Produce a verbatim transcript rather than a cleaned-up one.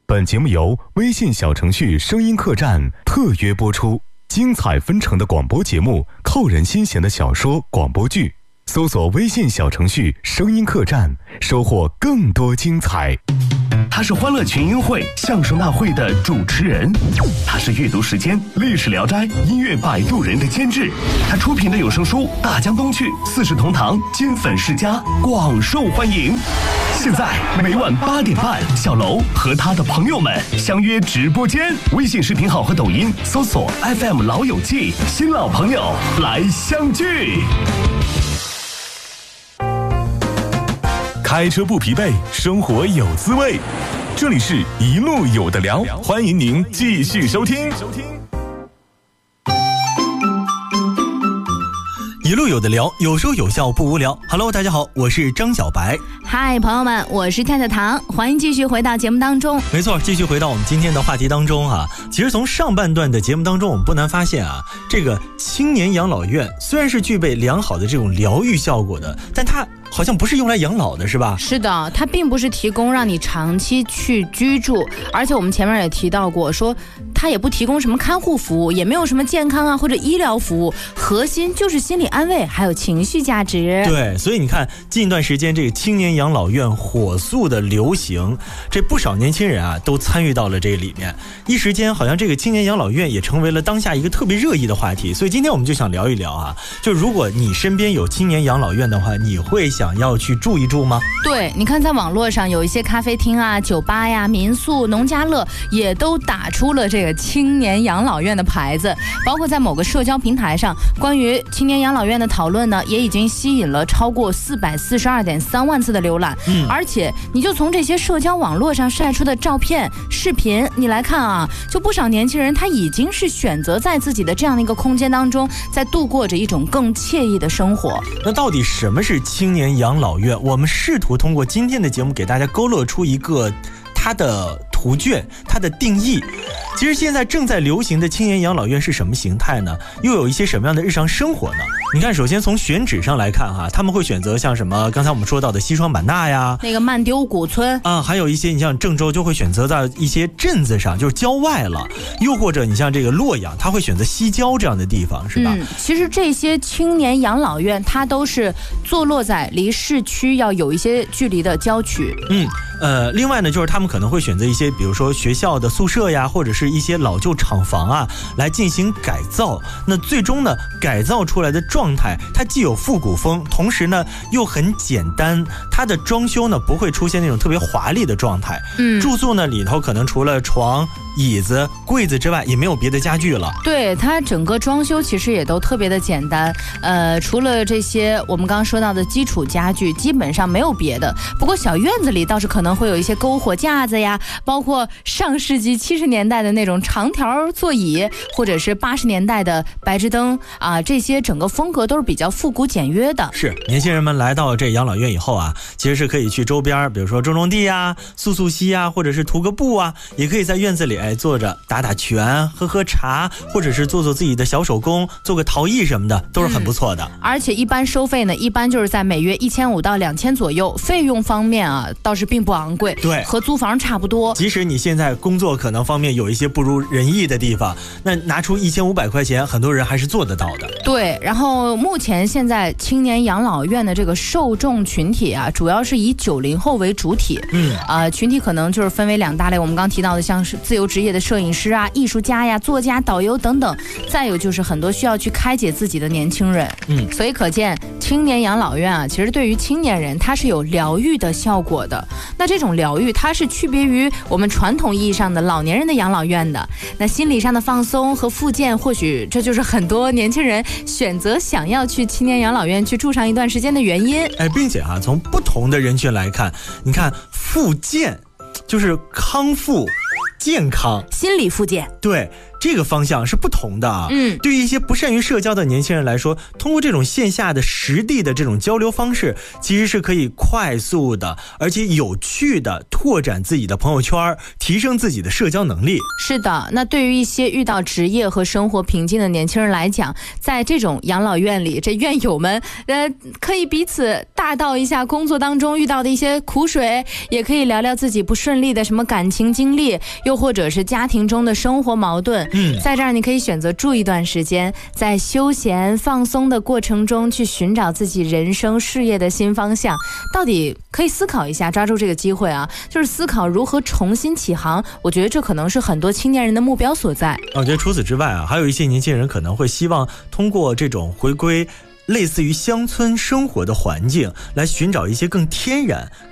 本节目由微信小程序声音客栈特约播出，精彩纷呈的广播节目，扣人心弦的小说广播剧，搜索微信小程序声音客栈，收获更多精彩。 他是欢乐群英会相声大会的主持人，他是阅读时间历史聊斋音乐摆渡人的监制，他出品的有声书《大江东去》《四世同堂》《金粉世家》广受欢迎。现在每晚八点半，小楼和他的朋友们相约直播间，微信视频号和抖音搜索 F M 老友记，新老朋友来相聚。 开车不疲惫，生活有滋味。这里是一路有的聊，欢迎您继续收听。 一路有的聊，有说有笑不无聊。Hello， 大家好，我是张小白。 嗨，朋友们，我是太太糖，欢迎继续回到节目当中。 没错，继续回到我们今天的话题当中啊。其实从上半段的节目当中，我们不难发现啊，这个青年养老院虽然是具备良好的这种疗愈效果的，但它好像不是用来养老的，是吧？ 是的，它并不是提供让你长期去居住，而且我们前面也提到过，说它也不提供什么看护服务，也没有什么健康啊或者医疗服务，核心就是心理安慰还有情绪价值。 对，所以你看近段时间这个青年养老院火速的流行，这不少年轻人啊都参与到了这个里面，一时间好像这个青年养老院也成为了当下一个特别热议的话题。所以今天我们就想聊一聊啊，就如果你身边有青年养老院的话，你会想要去住一住吗？ 对，你看在网络上有一些咖啡厅啊、酒吧呀、民宿、农家乐也都打出了这个青年养老院的牌子，包括在某个社交平台上，关于青年养老院的讨论呢，也已经吸引了超过四百四十二点三万次的浏览。嗯，而且你就从这些社交网络上晒出的照片、视频，你来看啊，就不少年轻人他已经是选择在自己的这样的一个空间当中，在度过着一种更惬意的生活。 那到底什么是青年养老院？我们试图通过今天的节目给大家勾勒出一个它的图卷，它的定义。其实现在正在流行的青年养老院是什么形态呢？又有一些什么样的日常生活呢？你看，首先从选址上来看哈，他们会选择像什么刚才我们说到的西双版纳呀， 那个曼丢古村啊，还有一些你像郑州就会选择在一些镇子上，就是郊外了，又或者你像这个洛阳，他会选择西郊这样的地方，是吧？ 嗯，其实这些青年养老院它都是坐落在离市区要有一些距离的郊区。 嗯，呃，另外呢，就是他们可能会选择一些，比如说学校的宿舍呀，或者是一些老旧厂房啊，来进行改造。那最终呢，改造出来的状态，它既有复古风，同时呢又很简单。它的装修呢不会出现那种特别华丽的状态。嗯，住宿呢里头可能除了床、椅子、柜子之外，也没有别的家具了。 对，它整个装修其实也都特别的简单。呃，除了这些我们刚刚说到的基础家具，基本上没有别的。不过小院子里倒是可能会有一些篝火架子呀，包括上世纪七十年代的那种长条座椅，或者是八十年代的白炽灯啊，这些整个风格都是比较复古简约的。 是，年轻人们来到这养老院以后啊，其实是可以去周边，比如说种种地啊、溯溯溪啊，或者是涂个布啊，也可以在院子里哎坐着打打拳、喝喝茶，或者是做做自己的小手工，做个陶艺什么的，都是很不错的。嗯， 而且一般收费呢，一般就是在每月一千五到两千左右，费用方面啊倒是并不昂贵， 对， 和租房差不多。 即使你现在工作可能方面有一些不如人意的地方，那拿出一千五百块钱，很多人还是做得到的。 对，然后目前现在青年养老院的这个受众群体啊，主要是以九零后为主体。嗯，啊、呃，群体可能就是分为两大类，我们刚提到的像是自由职业的摄影师啊、艺术家呀、作家、导游等等，再有就是很多需要去开解自己的年轻人。嗯，所以可见青年养老院啊，其实对于青年人它是有疗愈的效果的。那这种疗愈它是区别于我们传统意义上的老年人的养老院的。那心理上的放松和复健，或许这就是很多年轻人选择想要去青年养老院去住上一段时间的原因。 哎，并且啊，从不同的人群来看，你看复健就是康复、健康、 心理复健， 对。 这个方向是不同的啊。 嗯， 对于一些不善于社交的年轻人来说，通过这种线下的实地的这种交流方式，其实是可以快速的而且有趣的拓展自己的朋友圈，提升自己的社交能力。 是的，那对于一些遇到职业和生活瓶颈的年轻人来讲，在这种养老院里，这院友们呃可以彼此大道一下工作当中遇到的一些苦水，也可以聊聊自己不顺利的什么感情经历，又或者是家庭中的生活矛盾。 嗯， 在这儿你可以选择住一段时间，在休闲放松的过程中去寻找自己人生事业的新方向。到底可以思考一下，抓住这个机会啊，就是思考如何重新起航。我觉得这可能是很多青年人的目标所在。 我觉得除此之外啊，还有一些年轻人可能会希望通过这种回归类似于乡村生活的环境，来寻找一些更天然